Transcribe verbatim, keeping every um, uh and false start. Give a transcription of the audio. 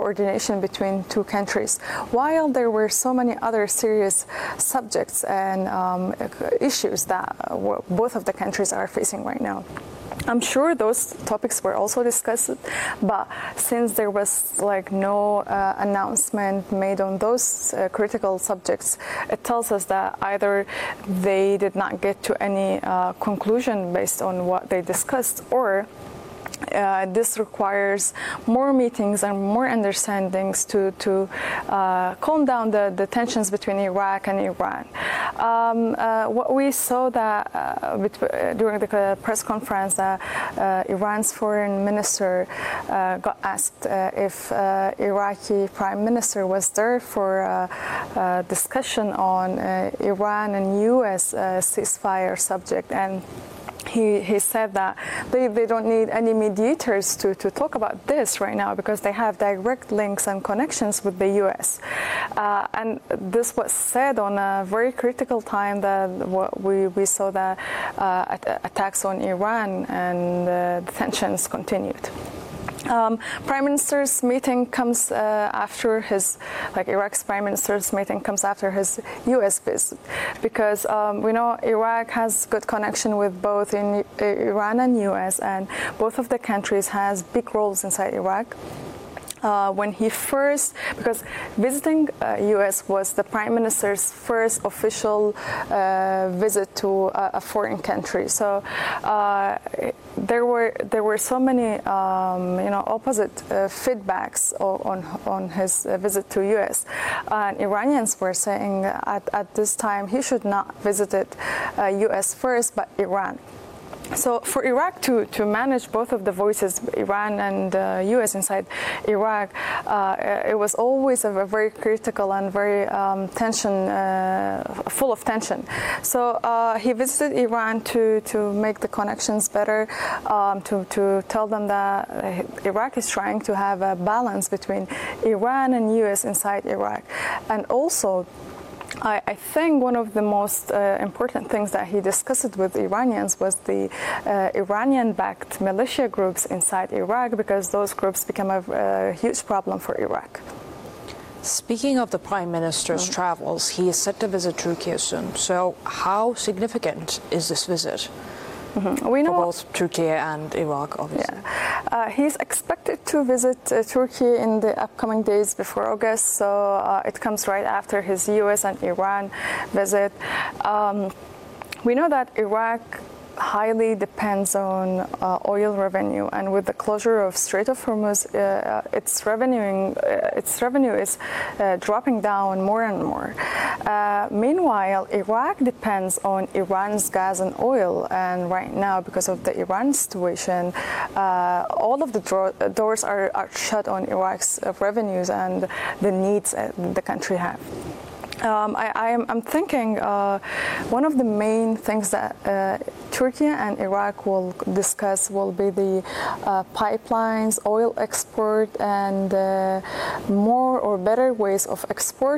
coordination between two countries, while there were so many other serious subjects and um, issues that both of the countries are facing right now. I'm sure those topics were also discussed, but since there was like no uh, announcement made on those uh, critical subjects, it tells us that either they did not get to any uh, conclusion based on what they discussed, or Uh, this requires more meetings and more understandings to, to uh, calm down the, the tensions between Iraq and Iran. Um, uh, what we saw that uh, bet- during the press conference, that uh, Iran's foreign minister uh, got asked uh, if uh, Iraqi prime minister was there for a, a discussion on uh, Iran and U S uh, ceasefire subject, and He, he said that they, they don't need any mediators to, to talk about this right now because they have direct links and connections with the U S. Uh, and this was said on a very critical time that we, we saw the uh, attacks on Iran, and uh, the tensions continued. Um, Prime Minister's meeting comes uh, after his, like Iraq's Prime Minister's meeting comes after his U S visit, because um, we know Iraq has good connection with both in Iran and U S, and both of the countries has big roles inside Iraq. Uh, when he first, because visiting uh, U S was the Prime Minister's first official uh, visit to a, a foreign country. So uh, there were there were so many um, you know opposite uh, feedbacks on on his uh, visit to U S. And Iranians were saying at, at this time he should not visit it, uh, U S first, but Iran. So for Iraq to, to manage both of the voices, Iran and uh, U S inside Iraq, uh, it was always a very critical and very um, tension, uh, full of tension. So uh, he visited Iran to, to make the connections better, um, to, to tell them that Iraq is trying to have a balance between Iran and U S inside Iraq. And also, I, I think one of the most uh, important things that he discussed with Iranians was the uh, Iranian-backed militia groups inside Iraq, because those groups become a, a huge problem for Iraq. Speaking of the Prime Minister's mm-hmm. travels, he is set to visit Turkey soon. So how significant is this visit? Mm-hmm. We know for both Turkey and Iraq, obviously. Yeah. Uh, he's expected to visit uh, Turkey in the upcoming days before August, so uh, it comes right after his U S and Iran visit. Um, we know that Iraq highly depends on uh, oil revenue, and with the closure of Strait of Hormuz, uh, its revenue uh, its revenue is uh, dropping down more and more. Uh, meanwhile, Iraq depends on Iran's gas and oil, and right now, because of the Iran situation, uh, all of the dro- doors are, are shut on Iraq's uh, revenues and the needs uh, the country have. Um, I, I'm, I'm thinking uh, one of the main things that uh, Turkey and Iraq will discuss will be the uh, pipelines, oil export, and uh, more or better ways of export